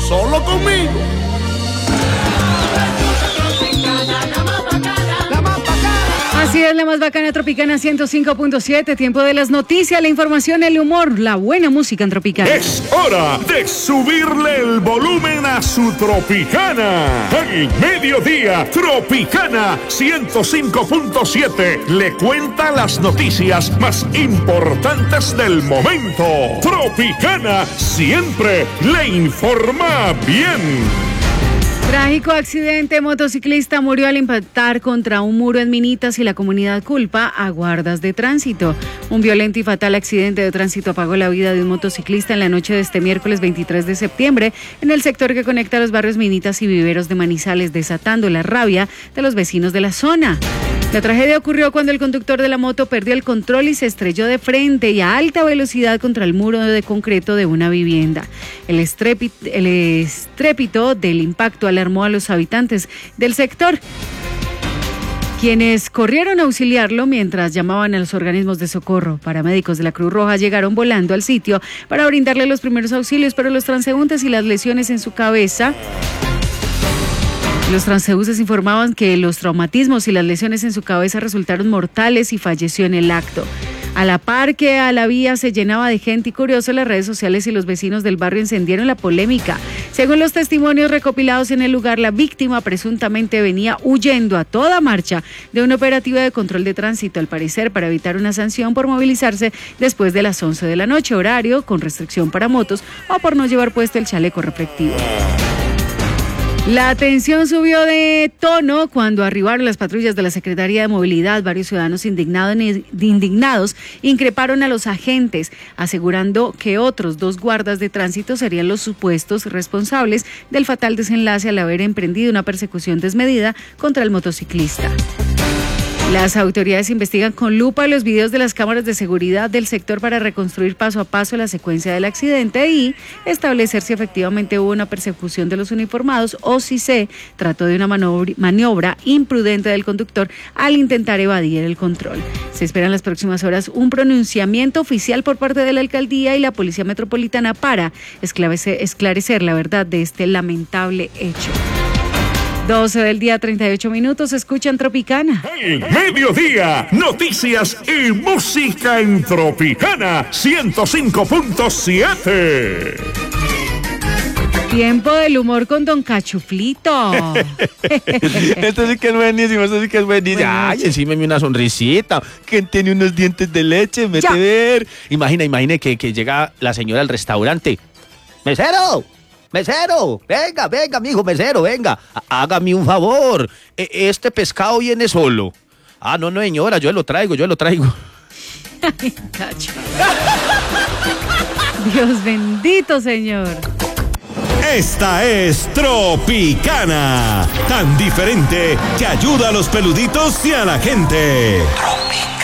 solo conmigo. Así es, la más bacana Tropicana 105.7, tiempo de las noticias, la información, el humor, la buena música en Tropicana. Es hora de subirle el volumen a su Tropicana. Al mediodía, Tropicana 105.7 le cuenta las noticias más importantes del momento. Tropicana siempre le informa bien. Trágico accidente, motociclista murió al impactar contra un muro en Minitas y la comunidad culpa a guardas de tránsito. Un violento y fatal accidente de tránsito apagó la vida de un motociclista en la noche de este miércoles 23 de septiembre en el sector que conecta los barrios Minitas y Viveros de Manizales, desatando la rabia de los vecinos de la zona. La tragedia ocurrió cuando el conductor de la moto perdió el control y se estrelló de frente y a alta velocidad contra el muro de concreto de una vivienda. El estrépito del impacto alarmó a los habitantes del sector, quienes corrieron a auxiliarlo mientras llamaban a los organismos de socorro. Paramédicos de la Cruz Roja llegaron volando al sitio para brindarle los primeros auxilios, pero los transeúntes y las lesiones en su cabeza... Los transeúntes informaban que los traumatismos y las lesiones en su cabeza resultaron mortales y falleció en el acto. A la par que a la vía se llenaba de gente y curiosos, las redes sociales y los vecinos del barrio encendieron la polémica. Según los testimonios recopilados en el lugar, la víctima presuntamente venía huyendo a toda marcha de un operativo de control de tránsito, al parecer para evitar una sanción por movilizarse después de las 11 de la noche, horario con restricción para motos o por no llevar puesto el chaleco reflectivo. La tensión subió de tono cuando arribaron las patrullas de la Secretaría de Movilidad. Varios ciudadanos indignados increparon a los agentes, asegurando que otros 2 guardas de tránsito serían los supuestos responsables del fatal desenlace al haber emprendido una persecución desmedida contra el motociclista. Las autoridades investigan con lupa los videos de las cámaras de seguridad del sector para reconstruir paso a paso la secuencia del accidente y establecer si efectivamente hubo una persecución de los uniformados o si se trató de una maniobra imprudente del conductor al intentar evadir el control. Se espera en las próximas horas un pronunciamiento oficial por parte de la alcaldía y la Policía Metropolitana para esclarecer la verdad de este lamentable hecho. 12 del día, 38 minutos, escuchan Tropicana. El mediodía, noticias y música en Tropicana 105.7. Tiempo del humor con Don Cachuflito. Esto sí que es buenísimo, Bueno, ay, encima una sonrisita. Que tiene unos dientes de leche, mete ver. Imagine que llega la señora al restaurante. ¡Mesero! Venga, mijo, mesero, venga. Hágame un favor. Este pescado viene solo. Ah, no, señora, yo lo traigo. Ay, Cacho. Dios bendito, señor. Esta es Tropicana, tan diferente que ayuda a los peluditos y a la gente.